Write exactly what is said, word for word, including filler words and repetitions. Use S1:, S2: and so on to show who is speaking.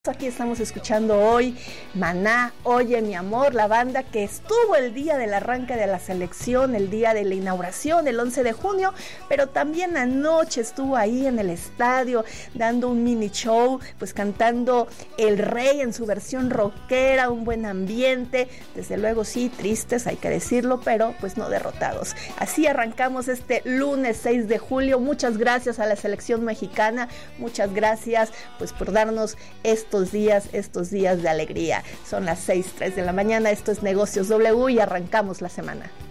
S1: Aquí estamos escuchando hoy Maná, Oye mi amor, la banda que estuvo el día del arranque de la selección, el día de la inauguración, el once de junio, pero también anoche estuvo ahí en el estadio dando un mini show, pues cantando El Rey en su versión rockera, un buen ambiente, desde luego sí, tristes, hay que decirlo, pero pues no derrotados. Así arrancamos este lunes seis de julio, muchas gracias a la selección mexicana, muchas gracias pues por darnos este estos días, estos días de alegría. Son las seis, tres de la mañana, esto es Negocios W y arrancamos la semana.